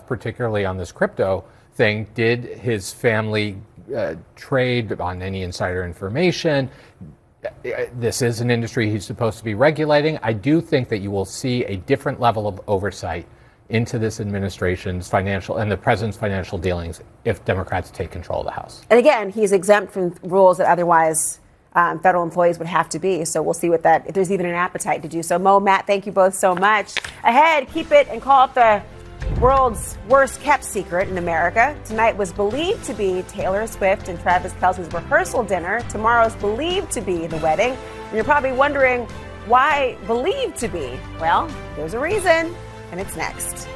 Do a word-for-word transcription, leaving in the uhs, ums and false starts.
stuff, particularly on this crypto thing. Did his family uh, trade on any insider information? This is an industry he's supposed to be regulating. I do think that you will see a different level of oversight into this administration's financial and the president's financial dealings if Democrats take control of the House. And again, he's exempt from rules that otherwise um, federal employees would have to be. So we'll see what that, if there's even an appetite to do so. Mo, Matt, thank you both so much. Ahead, keep it and call it the world's worst kept secret in America. Tonight was believed to be Taylor Swift and Travis Kelce's rehearsal dinner. Tomorrow's believed to be the wedding. And you're probably wondering why believed to be. Well, there's a reason. And it's next.